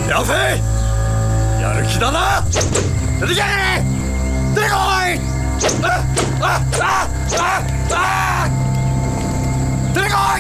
ヤフェイ、やる気だな。出てきやがれ。出てこい。出てこい。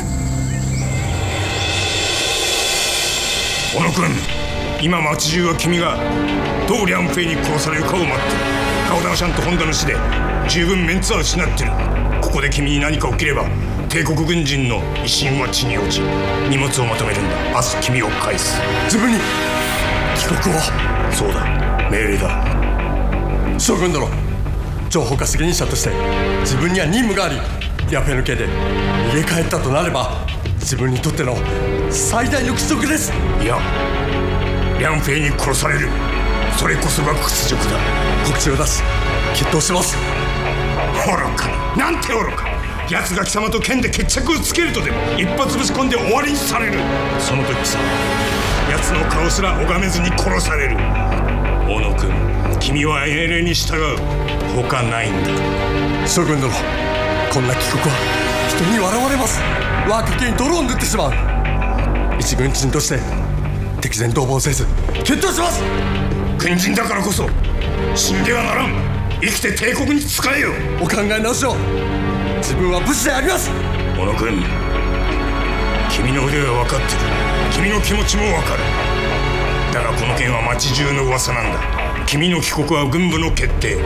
小野君、今町中は君がどうリャンフェイに殺されるかを待ってる。顔玉シャンと本田の死で十分メンツは失ってる。ここで君に何か起きれば帝国軍人の威信は地に落ち、荷物をまとめるんだ。明日君を返す。 自分に帰国を。 そうだ、命令だ。 将軍殿、情報化責任者として自分には任務があり、ヤフェの家で逃げ帰ったとなれば自分にとっての最大の屈辱です。 いや、リャンフェイに殺される、それこそが屈辱だ。 告知を出し決闘します。 愚かな、なんて愚か。奴が貴様と剣で決着をつけるとでも一発ぶち込んで終わりにされる。その時さ、奴の顔すら拝めずに殺される。大野君、君は命令に従うほかないんだ。 将軍殿、こんな帰国は人に笑われます。我が家に泥を塗ってしまう。一軍人として敵前逃亡せず決闘します。 軍人だからこそ死んではならん。生きて帝国に仕えよ。 お考え直しを。自分は武士であります。 小野君、君の腕は分かってる。君の気持ちも分かる。だがこの件は町中の噂なんだ。君の帰国は軍部の決定。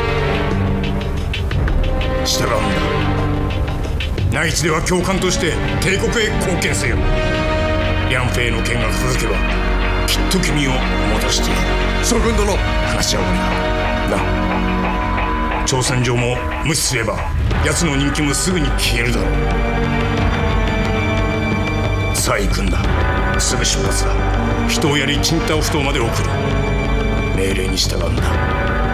従うんだ。内地では教官として帝国へ貢献せよ。リャンフェイの件が片付けばきっと君を戻してやる。 将軍殿、 話は終わりだな。挑戦状も無視すれば奴の人気もすぐに消えるだろう。さあ行くんだ。すぐ出発だ。人をやりチンタオ埠頭まで送る。命令に従うんだ。